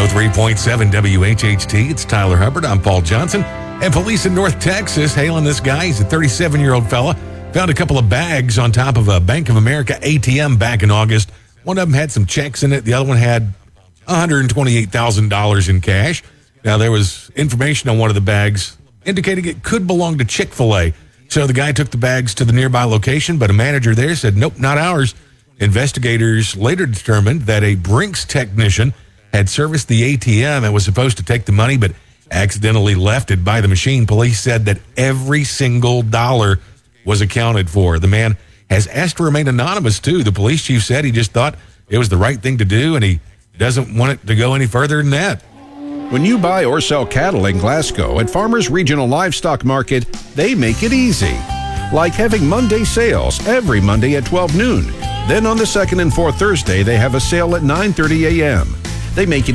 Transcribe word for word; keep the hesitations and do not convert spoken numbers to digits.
oh three point seven W H H T. It's Tyler Hubbard. I'm Paul Johnson. And police in North Texas hailing this guy. He's a thirty-seven-year-old fella. Found a couple of bags on top of a Bank of America A T M back in August. One of them had some checks in it. The other one had one hundred twenty-eight thousand dollars in cash. Now, there was information on one of the bags indicating it could belong to Chick-fil-A. So the guy took the bags to the nearby location, but a manager there said, nope, not ours. Investigators later determined that a Brinks technician had serviced the A T M and was supposed to take the money, but accidentally left it by the machine. Police said that every single dollar was accounted for. The man has asked to remain anonymous, too. The police chief said he just thought it was the right thing to do, and he doesn't want it to go any further than that. When you buy or sell cattle in Glasgow at Farmers Regional Livestock Market, they make it easy. Like having Monday sales every Monday at twelve noon. Then on the second and fourth Thursday, they have a sale at nine thirty a.m. They make it